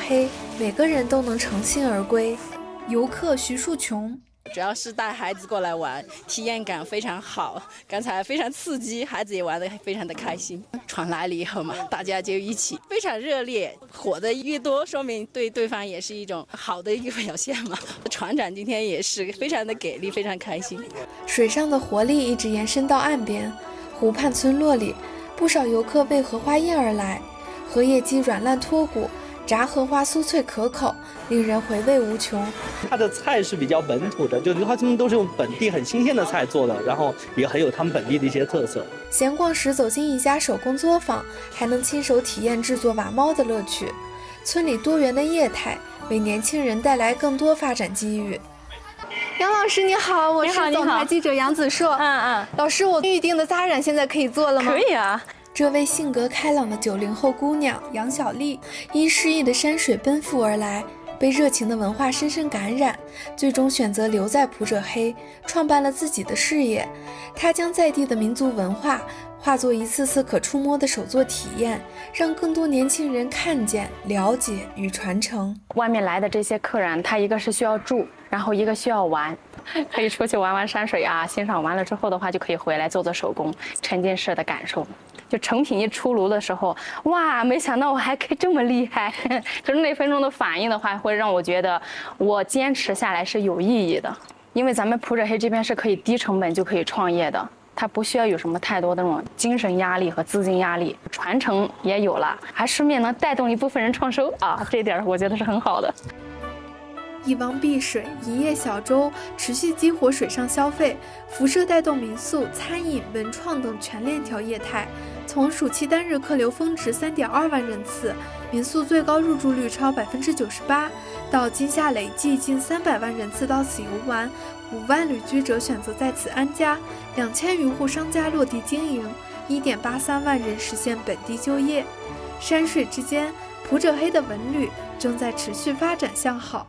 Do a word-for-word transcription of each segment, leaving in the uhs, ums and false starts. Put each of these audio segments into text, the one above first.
黑，每个人都能诚心而归。游客徐树琼， 主要是带孩子过来玩，体验感非常好，刚才非常刺激，孩子也玩得非常的开心。船来了以后嘛，大家就一起非常热烈，火的越多，说明对对方也是一种好的一个表现嘛。船长今天也是非常的给力，非常开心。 水上的活力一直延伸到岸边，湖畔村落里，不少游客为荷花宴而来，荷叶鸡软烂脱骨，炸荷花酥脆可口，令人回味无穷。 它的菜是比较本土的，就他们都是用本地很新鲜的菜做的，然后也很有他们本地的一些特色。 闲逛时走进一家手工作坊，还能亲手体验制作瓦猫的乐趣。村里多元的业态为年轻人带来更多发展机遇。 杨老师你好，我是总台记者杨子硕。 嗯嗯， 老师，我预定的扎染现在可以做了吗？ 可以啊。 这位性格开朗的九零后姑娘杨小丽，因诗意的山水奔赴而来，被热情的文化深深感染，最终选择留在普者黑，创办了自己的事业。她将在地的民族文化化作一次次可触摸的手作体验，让更多年轻人看见、了解与传承。 外面来的这些客人，他一个是需要住，然后一个需要玩，可以出去玩玩山水啊，欣赏完了之后的话，就可以回来做做手工，沉浸式的感受。就成品一出炉的时候，哇，没想到我还可以这么厉害！就是那分钟的反应的话，会让我觉得我坚持下来是有意义的。因为咱们普者黑这边是可以低成本就可以创业的，它不需要有什么太多的那种精神压力和资金压力，传承也有了，还顺便能带动一部分人创收啊，这点我觉得是很好的。 一汪碧水，一叶小舟，持续激活水上消费，辐射带动民宿、餐饮、文创等全链条业态。从暑期单日客流峰值 三点二万人次，民宿最高入住率超 百分之九十八， 到今夏累计近三百万人次到此游玩，五万旅居者选择在此安家，两千余户商家落地经营， 一点八三万人实现本地就业。山水之间，普者黑的文旅正在持续发展向好。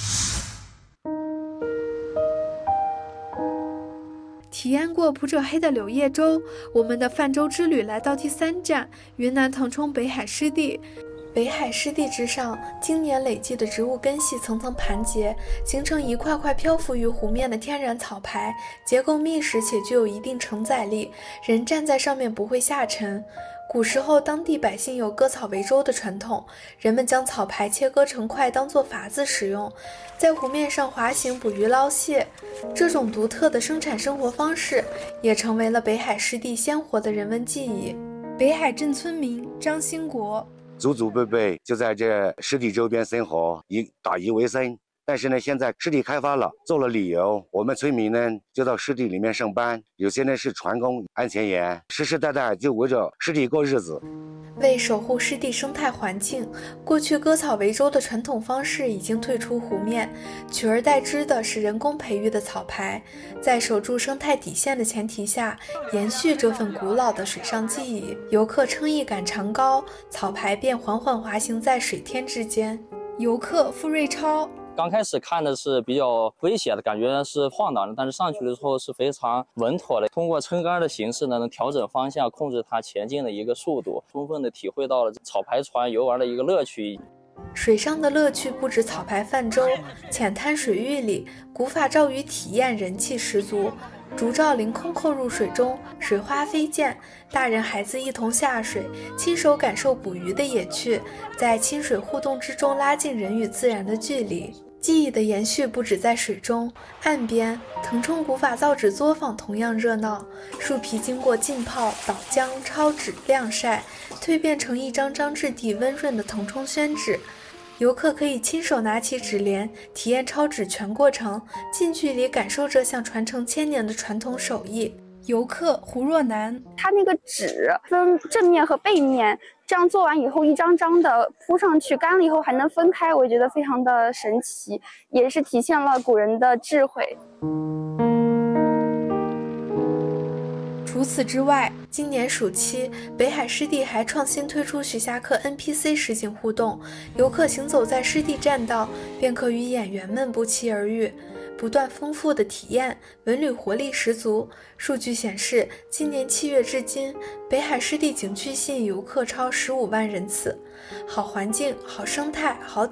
体验过普者黑的柳叶舟，我们的泛舟之旅来到第三站云南腾冲北海湿地。北海湿地之上，经年累积的植物根系层层盘结，形成一块块漂浮于湖面的天然草排，结构密实且具有一定承载力，人站在上面不会下沉。古时候当地百姓有割草为舟的传统，人们将草排切割成块当作筏子使用，在湖面上滑行捕鱼捞蟹。这种独特的生产生活方式也成为了北海湿地鲜活的人文记忆。北海镇村民张兴国， 祖祖辈辈就在这湿地周边生活，以打鱼为生。但是呢，现在湿地开发了，做了旅游，我们村民呢就到湿地里面上班，有些呢是船工、安全员，世世代代就围着湿地过日子。 为守护湿地生态环境，过去割草为舟的传统方式已经退出湖面，取而代之的是人工培育的草排，在守住生态底线的前提下，延续这份古老的水上记忆。游客撑一杆长篙，草排便缓缓滑行在水天之间。游客付瑞超， 刚开始看的是比较危险的，感觉是晃荡的，但是上去的时候是非常稳妥的。通过撑杆的形式呢，能调整方向，控制它前进的一个速度，充分的体会到了草排船游玩的一个乐趣。 水上的乐趣不止草排泛舟，浅滩水域里，古法照鱼体验人气十足。竹罩凌空扣入水中，水花飞溅，大人孩子一同下水，亲手感受捕鱼的野趣，在亲水互动之中拉近人与自然的距离。记忆的延续不止在水中，岸边腾冲古法造纸作坊同样热闹，树皮经过浸泡、捣浆、抄纸、晾晒，蜕变成一张张质地温润的腾冲宣纸。游客可以亲手拿起纸帘，体验抄纸全过程，近距离感受这项传承千年的传统手艺。游客胡若楠， 它那个纸分正面和背面，这样做完以后一张张的铺上去，干了以后还能分开，我觉得非常的神奇，也是体现了古人的智慧。 除此之外，今年暑期，北海湿地还创新推出徐霞客 N P C 实景互动，游客行走在湿地栈道，便可与演员们不期而遇。不断丰富的体验，文旅活力十足。数据显示，今年七月至今，北海湿地景区吸引游客超十五万人次。好环境、好生态、好